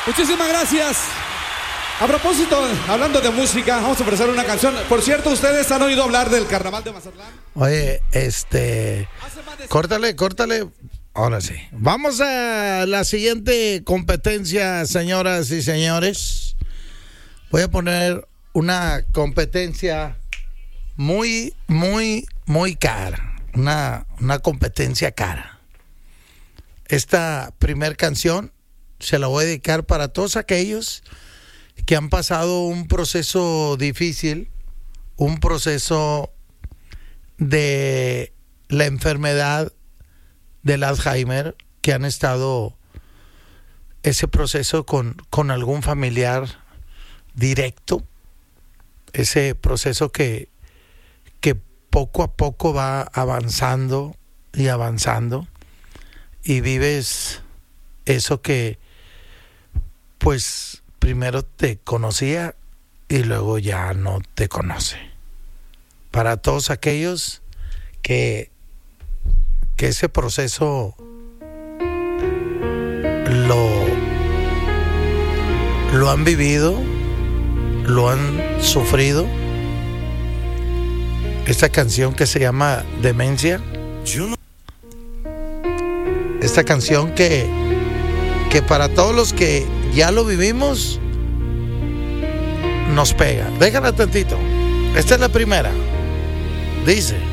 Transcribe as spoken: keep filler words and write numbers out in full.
Muchísimas gracias. A propósito, hablando de música, vamos a ofrecer una canción. Por cierto, ¿ustedes han oído hablar del Carnaval de Mazatlán? Oye, este... Córtale, córtale. Ahora sí. Vamos a la siguiente competencia, señoras y señores. Voy a poner una competencia muy, muy, muy cara. Una, una competencia cara. Esta primer canción se la voy a dedicar para todos aquellos que han pasado un proceso difícil, un proceso de la enfermedad del Alzheimer, que han estado ese proceso con, con algún familiar directo, ese proceso que, que poco a poco va avanzando y avanzando, y vives eso que pues primero te conocía y luego ya no te conoce. Para todos aquellos que, que ese proceso lo, lo han vivido, lo han sufrido, esta canción que se llama Demencia, esta canción que, que para todos los que ya lo vivimos, nos pega. Déjala tantito. Esta es la primera. Dice...